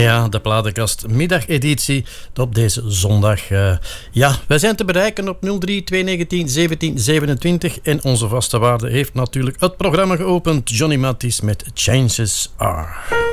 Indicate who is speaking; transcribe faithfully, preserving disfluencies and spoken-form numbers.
Speaker 1: Ja, de platenkast middageditie op deze zondag. Uh, ja, wij zijn te bereiken op nul drie twee negentien zeventien zevenentwintig en onze vaste waarde heeft natuurlijk het programma geopend. Johnny Matthijs met Chances Are.